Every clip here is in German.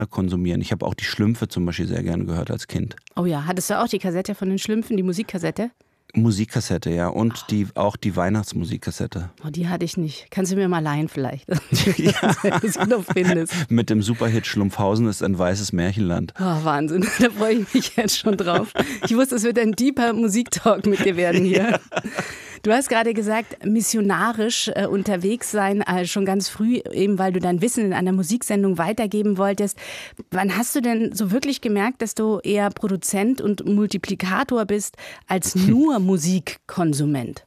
konsumieren. Ich habe auch die Schlümpfe zum Beispiel sehr gerne gehört als Kind. Oh ja, hattest du auch die Kassette von den Schlümpfen, die Musikkassette? Musikkassette, ja. Und auch die Weihnachtsmusikkassette. Oh, die hatte ich nicht. Kannst du mir mal leihen vielleicht? Ja. Wenn du sie noch findest. Mit dem Superhit Schlumpfhausen ist ein weißes Märchenland. Oh, Wahnsinn, da freue ich mich jetzt schon drauf. Ich wusste, es wird ein deeper Musiktalk mit dir werden hier. Ja. Du hast gerade gesagt, missionarisch unterwegs sein, schon ganz früh, eben weil du dein Wissen in einer Musiksendung weitergeben wolltest. Wann hast du denn so wirklich gemerkt, dass du eher Produzent und Multiplikator bist, als nur Musikkonsument?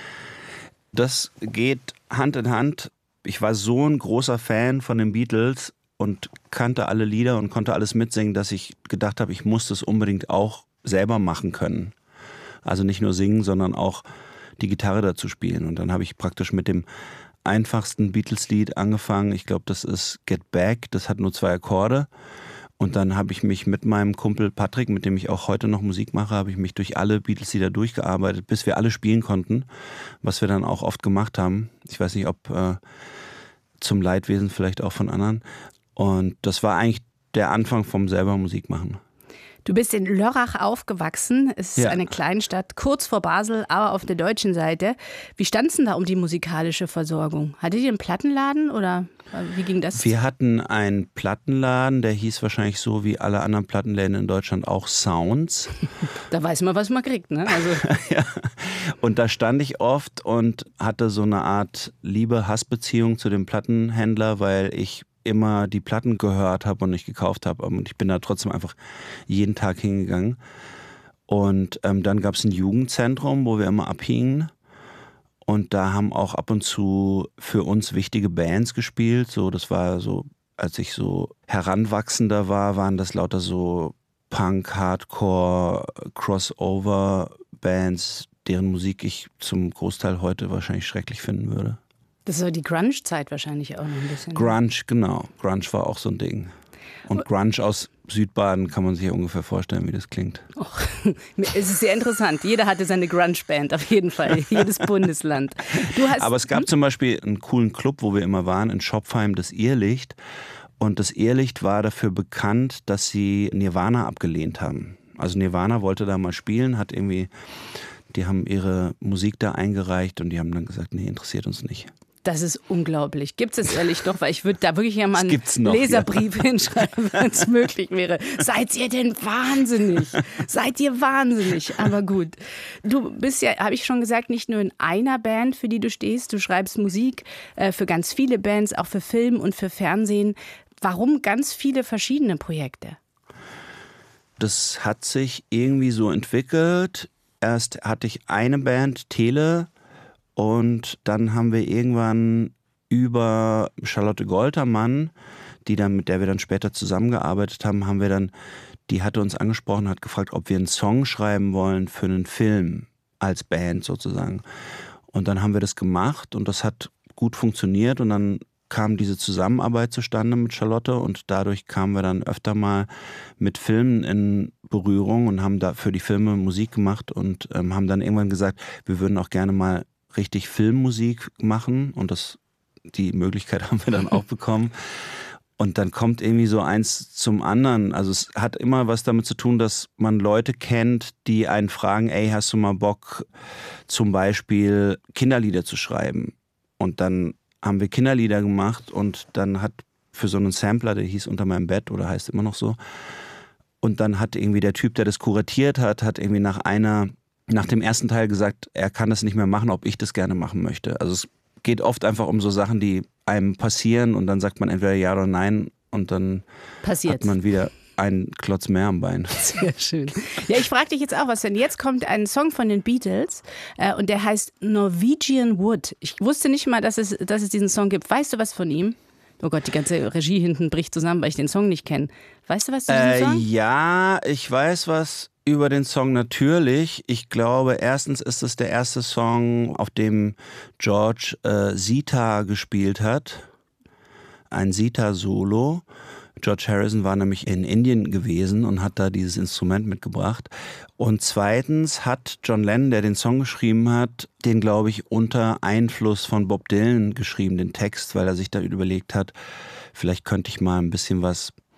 Das geht Hand in Hand. Ich war so ein großer Fan von den Beatles und kannte alle Lieder und konnte alles mitsingen, dass ich gedacht habe, ich muss das unbedingt auch selber machen können. Also nicht nur singen, sondern auch die Gitarre dazu spielen. Und dann habe ich praktisch mit dem einfachsten Beatles-Lied angefangen. Ich glaube, das ist Get Back. Das hat nur 2 Akkorde. Und dann habe ich mich mit meinem Kumpel Patrick, mit dem ich auch heute noch Musik mache, habe ich mich durch alle Beatles-Lieder durchgearbeitet, bis wir alle spielen konnten, was wir dann auch oft gemacht haben. Ich weiß nicht, ob zum Leidwesen vielleicht auch von anderen. Und das war eigentlich der Anfang vom selber Musik machen. Du bist in Lörrach aufgewachsen. Es ist eine Kleinstadt kurz vor Basel, aber auf der deutschen Seite. Wie stand es denn da um die musikalische Versorgung? Hattet ihr einen Plattenladen oder wie ging das? Wir hatten einen Plattenladen, der hieß wahrscheinlich so wie alle anderen Plattenläden in Deutschland auch Sounds. Da weiß man, was man kriegt, ne? Also. Ja. Und da stand ich oft und hatte so eine Art Liebe-Hass-Beziehung zu dem Plattenhändler, weil ich immer die Platten gehört habe und nicht gekauft habe. Und ich bin da trotzdem einfach jeden Tag hingegangen. Und dann gab es ein Jugendzentrum, wo wir immer abhingen. Und da haben auch ab und zu für uns wichtige Bands gespielt. So, das war so, als ich so heranwachsender war, waren das lauter so Punk, Hardcore, Crossover-Bands, deren Musik ich zum Großteil heute wahrscheinlich schrecklich finden würde. Das war die Grunge-Zeit wahrscheinlich auch noch ein bisschen. Grunge, genau. Grunge war auch so ein Ding. Und Grunge aus Südbaden kann man sich ja ungefähr vorstellen, wie das klingt. Och, es ist sehr interessant. Jeder hatte seine Grunge-Band, auf jeden Fall. Jedes Bundesland. Aber es gab zum Beispiel einen coolen Club, wo wir immer waren, in Schopfheim, das Irrlicht. Und das Irrlicht war dafür bekannt, dass sie Nirvana abgelehnt haben. Also Nirvana wollte da mal spielen, die haben ihre Musik da eingereicht und die haben dann gesagt, nee, interessiert uns nicht. Das ist unglaublich. Gibt es ehrlich doch, weil ich würde da wirklich ja mal einen Leserbrief hinschreiben, wenn es möglich wäre. Seid ihr denn wahnsinnig? Seid ihr wahnsinnig? Aber gut. Du bist ja, habe ich schon gesagt, nicht nur in einer Band, für die du stehst. Du schreibst Musik für ganz viele Bands, auch für Film und für Fernsehen. Warum ganz viele verschiedene Projekte? Das hat sich irgendwie so entwickelt. Erst hatte ich eine Band, Tele. Und dann haben wir irgendwann über Charlotte Goltermann, mit der wir dann später zusammengearbeitet haben, die hatte uns angesprochen, hat gefragt, ob wir einen Song schreiben wollen für einen Film als Band sozusagen. Und dann haben wir das gemacht und das hat gut funktioniert und dann kam diese Zusammenarbeit zustande mit Charlotte und dadurch kamen wir dann öfter mal mit Filmen in Berührung und haben da für die Filme Musik gemacht und haben dann irgendwann gesagt, wir würden auch gerne mal richtig Filmmusik machen und die Möglichkeit haben wir dann auch bekommen. Und dann kommt irgendwie so eins zum anderen. Also es hat immer was damit zu tun, dass man Leute kennt, die einen fragen, ey, hast du mal Bock, zum Beispiel Kinderlieder zu schreiben? Und dann haben wir Kinderlieder gemacht und dann hat für so einen Sampler, der hieß Unter meinem Bett oder heißt immer noch so. Und dann hat irgendwie der Typ, der das kuratiert hat irgendwie nach dem ersten Teil gesagt, er kann das nicht mehr machen, ob ich das gerne machen möchte. Also es geht oft einfach um so Sachen, die einem passieren und dann sagt man entweder ja oder nein und dann hat man wieder einen Klotz mehr am Bein. Sehr schön. Ja, ich frage dich jetzt auch was, denn jetzt kommt ein Song von den Beatles und der heißt Norwegian Wood. Ich wusste nicht mal, dass es diesen Song gibt. Weißt du was von ihm? Oh Gott, die ganze Regie hinten bricht zusammen, weil ich den Song nicht kenne. Weißt du was zu diesem Song? Ja, ich weiß was über den Song natürlich. Ich glaube, erstens ist es der erste Song, auf dem George Sitar gespielt hat. Ein Sitar-Solo. George Harrison war nämlich in Indien gewesen und hat da dieses Instrument mitgebracht. Und zweitens hat John Lennon, der den Song geschrieben hat, den, glaube ich, unter Einfluss von Bob Dylan geschrieben, den Text, weil er sich da überlegt hat, vielleicht könnte ich mal ein bisschen was